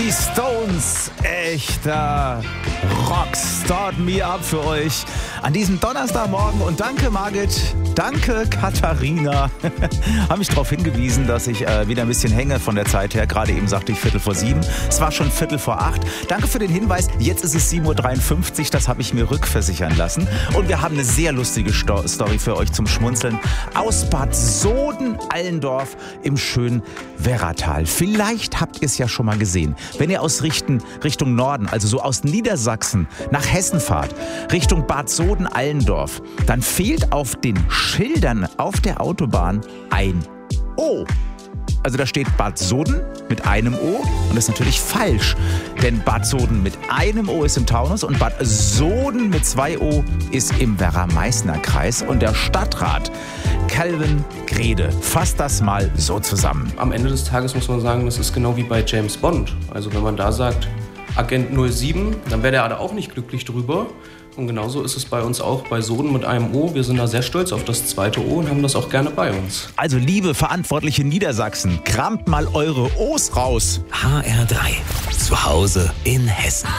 Die Stones, echter Rock, start me up für euch an diesem Donnerstagmorgen. Und danke Margit, danke Katharina, haben mich darauf hingewiesen, dass ich wieder ein bisschen hänge von der Zeit her. Gerade eben sagte ich 7:15, es war schon 7:45. Danke für den Hinweis, jetzt ist es 7:53 Uhr, das habe ich mir rückversichern lassen. Und wir haben eine sehr lustige Story für euch zum Schmunzeln aus Bad Soden-Allendorf im schönen Werratal. Vielleicht habt ihr es ja schon mal gesehen. Wenn ihr aus Richtung Norden, also so aus Niedersachsen nach Hessen fahrt, Richtung Bad Soden-Allendorf, dann fehlt auf den Schildern auf der Autobahn ein O. Also da steht Bad Soden mit einem O und das ist natürlich falsch. Denn Bad Soden mit einem O ist im Taunus und Bad Soden mit 2 O ist im Werra-Meißner-Kreis. Und der Stadtrat Calvin Grede fasst das mal so zusammen. Am Ende des Tages muss man sagen, das ist genau wie bei James Bond. Also wenn man da sagt Agent 07, dann wäre der auch nicht glücklich drüber. Und genauso ist es bei uns auch bei Soden mit einem O. Wir sind da sehr stolz auf das zweite O und haben das auch gerne bei uns. Also liebe verantwortliche Niedersachsen, kramt mal eure O's raus. HR3, zu Hause in Hessen.